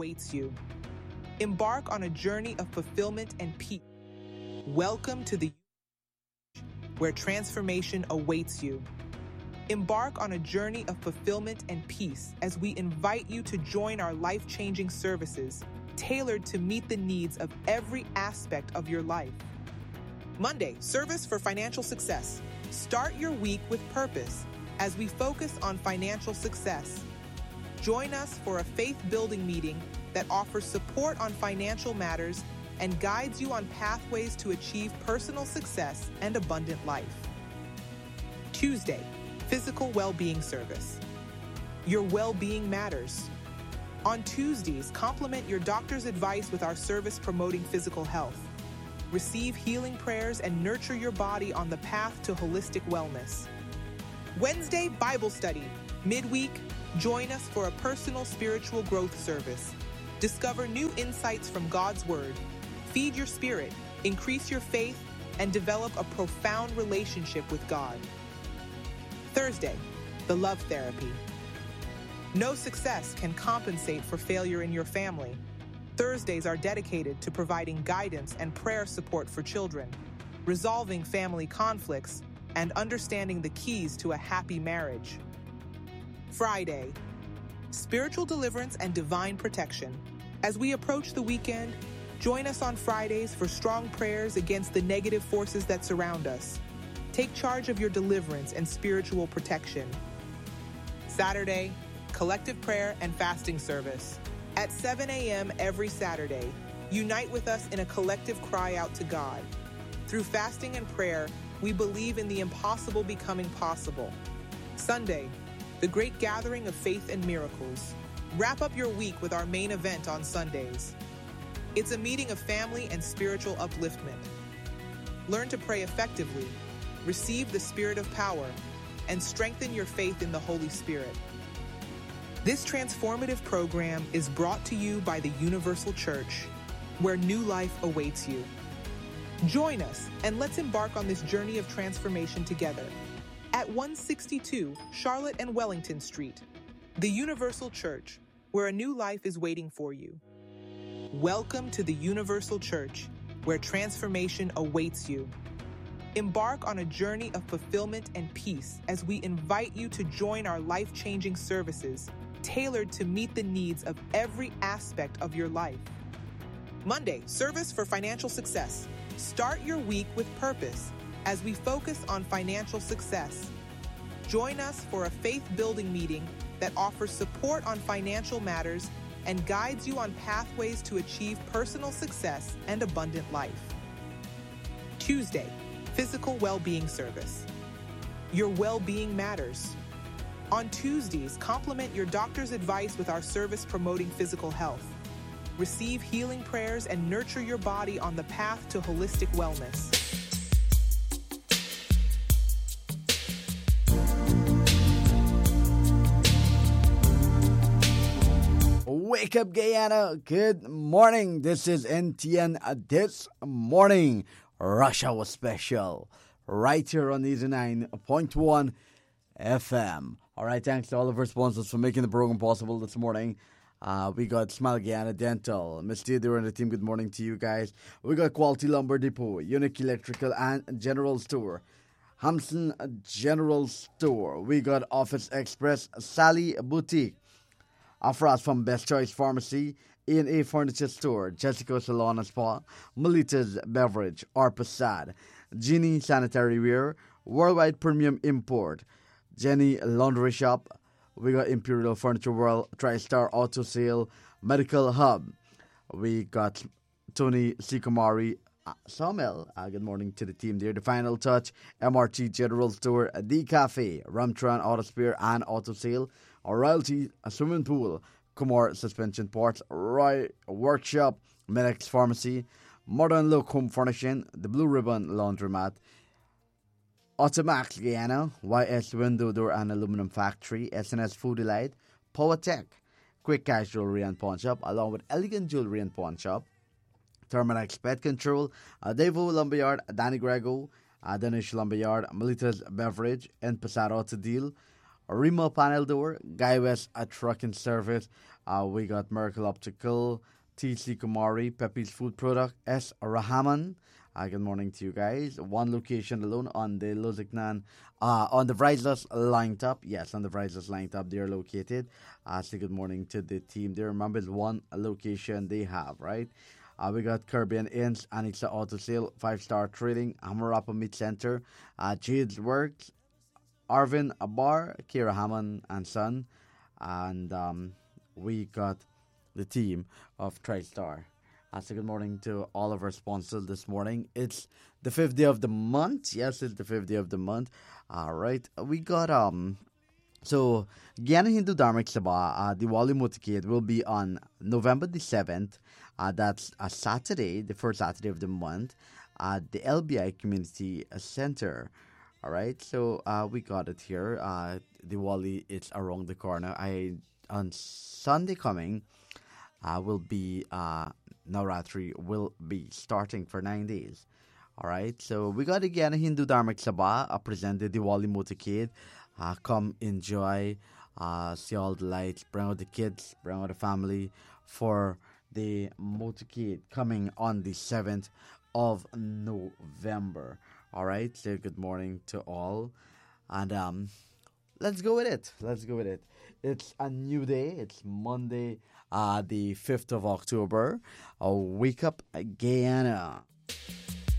awaits you. Embark on a journey of fulfillment and peace. Welcome to the where transformation awaits you. Embark on a journey of fulfillment and peace as we invite you to join our life-changing services, tailored to meet the needs of every aspect of your life. Monday, service for financial success. Start your week with purpose as we focus on financial success. Join us for a faith-building meeting that offers support on financial matters and guides you on pathways to achieve personal success and abundant life. Tuesday, physical well-being service. Your well-being matters. On Tuesdays, complement your doctor's advice with our service promoting physical health. Receive healing prayers and nurture your body on the path to holistic wellness. Wednesday, Bible study. Midweek, join us for a personal spiritual growth service. Discover new insights from God's Word. Feed your spirit, increase your faith, and develop a profound relationship with God. Thursday, the love therapy. No success can compensate for failure in your family. Thursdays are dedicated to providing guidance and prayer support for children, resolving family conflicts, and understanding the keys to a happy marriage. Friday, spiritual deliverance and divine protection. As we approach the weekend, join us on Fridays for strong prayers against the negative forces that surround us. Take charge of your deliverance and spiritual protection. Saturday, collective prayer and fasting service. At 7 a.m. every Saturday, unite with us in a collective cry out to God. Through fasting and prayer, we believe in the impossible becoming possible. Sunday, the great gathering of faith and miracles. Wrap up your week with our main event on Sundays. It's a meeting of family and spiritual upliftment. Learn to pray effectively, receive the spirit of power, and strengthen your faith in the Holy Spirit. This transformative program is brought to you by the Universal Church, where new life awaits you. Join us and let's embark on this journey of transformation together. At 162 Charlotte and Wellington Street, the Universal Church, where a new life is waiting for you. Welcome to the Universal Church, where transformation awaits you. Embark on a journey of fulfillment and peace as we invite you to join our life-changing services, tailored to meet the needs of every aspect of your life. Monday, service for financial success. Start your week with purpose as we focus on financial success. Join us for a faith-building meeting that offers support on financial matters and guides you on pathways to achieve personal success and abundant life. Tuesday, physical well-being service. Your well-being matters. On Tuesdays, complement your doctor's advice with our service promoting physical health. Receive healing prayers and nurture your body on the path to holistic wellness. Wake up, Guyana. Good morning. This is NTN This Morning. Rush Hour Special. Right here on Easy 9.1 FM. All right, thanks to all of our sponsors for making the program possible this morning. We got Smile Guyana Dental. Miss Theodore and the team, good morning to you guys. We got Quality Lumber Depot, Unique Electrical and General Store, Hamson General Store. We got Office Express, Sally Boutique. Afras from Best Choice Pharmacy, A&A Furniture Store, Jessica Salon and Spa, Melita's Beverage, Arpasad, Genie Sanitary Wear, Worldwide Premium Import, Jenny Laundry Shop. We got Imperial Furniture World, TriStar Auto Sale, Medical Hub. We got Tony Sikamari, Sawmill. Good morning to the team there. The Final Touch, MRT General Store, The Cafe, Ramtran Auto Spare and Auto Sale, Royalty Swimming Pool, Kumar Suspension Parts, Roy Workshop, Medex Pharmacy, Modern Look Home Furnishing, The Blue Ribbon Laundromat, Automax Guyana, YS Window Door and Aluminum Factory, SNS Food Delight, Power Tech, Quick Cash Jewelry and Pawn Shop, along with Elegant Jewelry and Pawn Shop, Terminex Pet Control, Devo Lumberyard, Danny Grego, Danish Lumberyard, Melita's Beverage, and Pasado to Deal, Rima Panel Door, Guy West at Truck and Service. We got Miracle Optical, TC Kumari, Pepe's Food Product, S. Rahaman. Good morning to you guys. One location alone on the Luzignan, on the Vrizas line top. Yes, on the Vrizas line top, they are located. Say good morning to the team. They remember it's one location they have, right? We got Caribbean Inns, Anixa Auto Sale, 5-Star Trading, Hamarapa Meat Center, Jade's Works, Arvin Abar, Kira Hammond and Son, and we got the team of TriStar. So good morning to all of our sponsors this morning. It's the 5th day of the month. Yes, it's the 5th day of the month. All right. We got so Guyana Hindu Dharmic Sabha, Diwali Motorcade will be on November the 7th. That's a Saturday, the first Saturday of the month, at the LBI Community Center. All right. So we got it here. Diwali is around the corner. On Sunday coming will be Navratri will be starting for 9 days. All right, so we got again a Hindu Dharmic Sabha present the Diwali Motorcade. Come enjoy, see all the lights, bring out the kids, bring out the family for the motorcade coming on the 7th of November. All right, so good morning to all, and let's go with it. Let's go with it. It's a new day. It's Monday, the 5th of October. Wake up, Guyana.